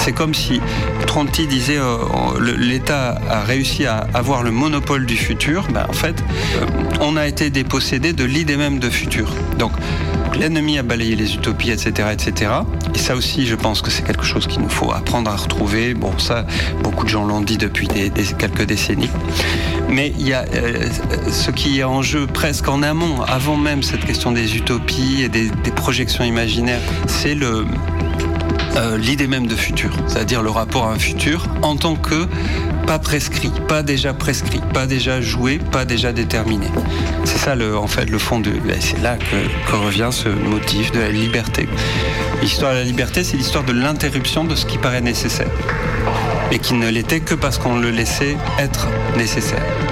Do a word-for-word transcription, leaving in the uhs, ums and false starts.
C'est comme si Tronti disait euh, le, l'État a réussi à avoir le monopole du futur. Ben, en fait, euh, on a été dépossédé de l'idée même de futur. Donc, l'ennemi a balayé les utopies, et cetera, et cetera. Et ça aussi, je pense que c'est quelque chose qu'il nous faut apprendre à retrouver. Bon, ça, beaucoup de gens l'ont dit depuis des, des, quelques décennies. Mais il y a euh, ce qui est en jeu presque en amont, avant même cette question des utopies et des, des projections imaginaires, c'est le... Euh, l'idée même de futur, c'est-à-dire le rapport à un futur en tant que pas prescrit, pas déjà prescrit, pas déjà joué, pas déjà déterminé. C'est ça le, en fait le fond de, c'est là que, que revient ce motif de la liberté. L'histoire de la liberté, c'est l'histoire de l'interruption de ce qui paraît nécessaire et qui ne l'était que parce qu'on le laissait être nécessaire.